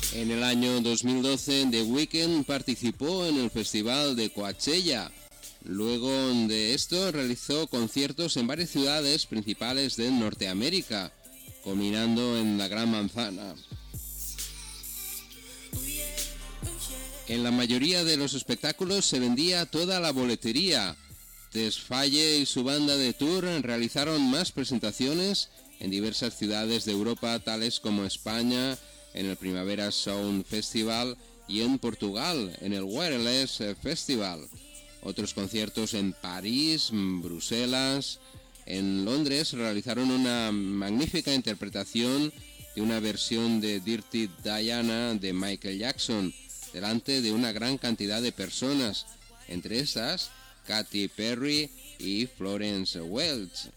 En el año 2012, The Weeknd participó en el Festival de Coachella. Luego de esto, realizó conciertos en varias ciudades principales de Norteamérica, culminando en la Gran Manzana. En la mayoría de los espectáculos se vendía toda la boletería. Tesfaye y su banda de tour realizaron más presentaciones en diversas ciudades de Europa, tales como España, en el Primavera Sound Festival, y en Portugal, en el Wireless Festival. Otros conciertos en París, Bruselas. En Londres realizaron una magnífica interpretación de una versión de Dirty Diana de Michael Jackson, delante de una gran cantidad de personas, entre estas Katy Perry y Florence Welch.